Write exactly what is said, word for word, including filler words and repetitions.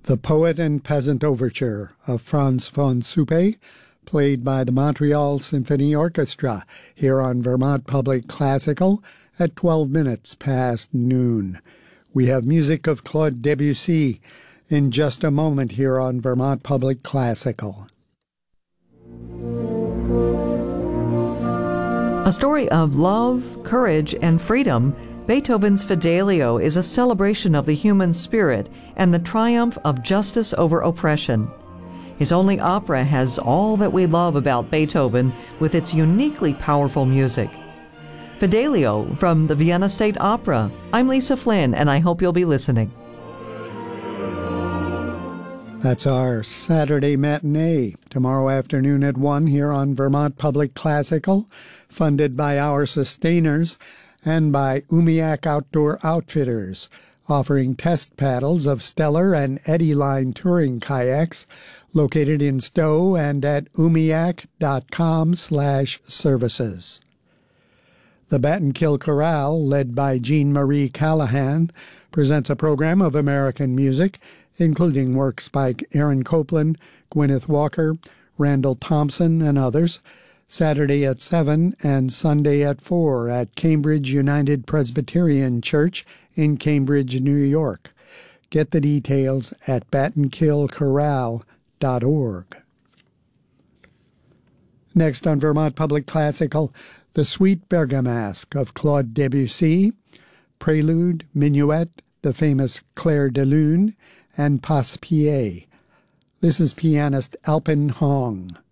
The Poet and Peasant Overture of Franz von Suppe, played by the Montreal Symphony Orchestra here on Vermont Public Classical at twelve minutes past noon. We have music of Claude Debussy in just a moment here on Vermont Public Classical. A story of love, courage, and freedom, Beethoven's Fidelio is a celebration of the human spirit and the triumph of justice over oppression. His only opera has all that we love about Beethoven with its uniquely powerful music. Fidelio from the Vienna State Opera. I'm Lisa Flynn, and I hope you'll be listening. That's our Saturday matinee, tomorrow afternoon at one here on Vermont Public Classical, funded by our sustainers and by Umiak Outdoor Outfitters, offering test paddles of Stellar and Eddy Line touring kayaks, located in Stowe and at umiak.com slash services. The Battenkill Chorale, led by Jean Marie Callahan, presents a program of American music, including works by Aaron Copland, Gwyneth Walker, Randall Thompson, and others, Saturday at seven and Sunday at four at Cambridge United Presbyterian Church in Cambridge, New York. Get the details at battenkill chorale dot org. Next on Vermont Public Classical, the Suite Bergamasque of Claude Debussy, Prelude, Minuet, the famous Clair de Lune, and Passe-Pied. This is pianist Alpin Hong.